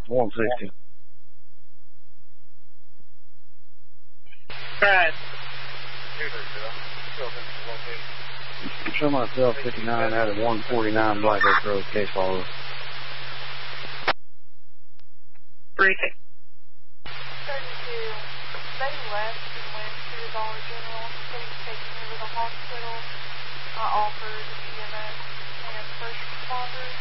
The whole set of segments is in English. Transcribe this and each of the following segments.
160. Right. Show myself 59 out of 149 Black Oak Road, case follower. Briefing. 32. They left and went to the Dollar General. Instead of taking me to the hospital, I offered EMS and first responders.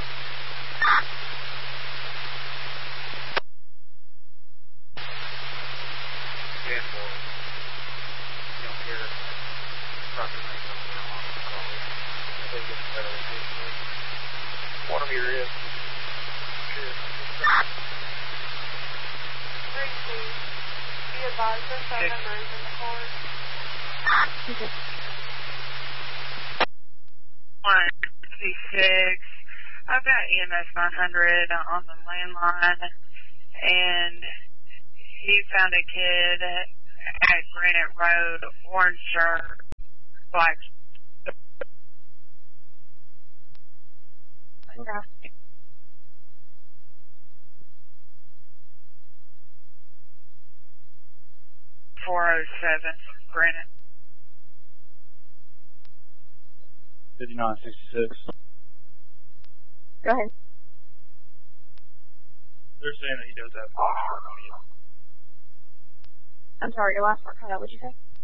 One of your is. Sure. 32. Be advised their phone number is in the card. Okay. 156. I've got EMS 900 on the landline, and he found a kid at Granite Road, orange shirt, black. Yeah. Granite. 5966. Go ahead. They're saying that he does have. I'm sorry, your last part cut out. What'd you say?